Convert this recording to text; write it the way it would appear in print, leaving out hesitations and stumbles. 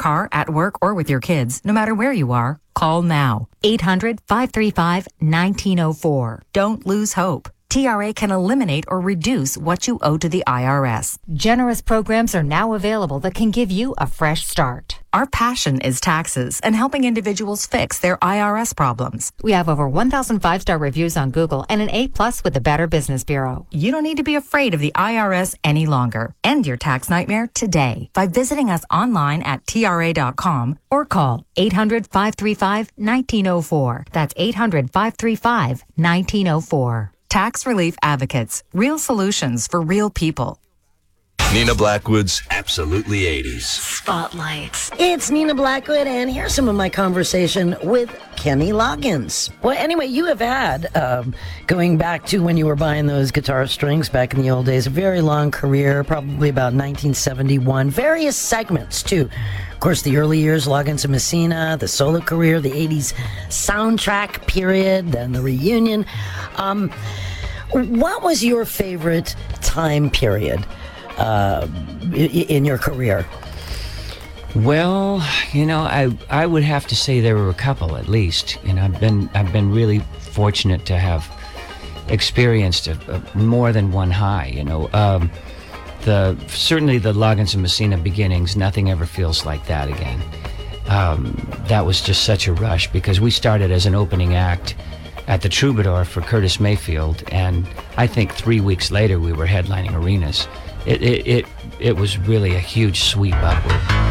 car, at work, or with your kids, no matter where you are, call now. 800-535-1904. Don't lose hope. TRA can eliminate or reduce what you owe to the IRS. Generous programs are now available that can give you a fresh start. Our passion is taxes and helping individuals fix their IRS problems. We have over 1,000 5-star reviews on Google and an A+ with the Better Business Bureau. You don't need to be afraid of the IRS any longer. End your tax nightmare today by visiting us online at TRA.com or call 800-535-1904. That's 800-535-1904. Tax Relief Advocates. Real solutions for real people. Nina Blackwood's Absolutely 80s. Spotlights. It's Nina Blackwood, and here's some of my conversation with Kenny Loggins. Well, anyway, you have had, going back to when you were buying those guitar strings back in the old days, a very long career, probably about 1971. Various segments, too. Of course, the early years, Loggins and Messina, the solo career, the 80s soundtrack period, then the reunion. What was your favorite time period in your career? Well, I would have to say there were a couple at least, and I've been really fortunate to have experienced more than one high. Certainly the Loggins and Messina beginnings, nothing ever feels like that again. That was just such a rush because we started as an opening act at the Troubadour for Curtis Mayfield, and I think 3 weeks later we were headlining arenas. It was really a huge sweep upward.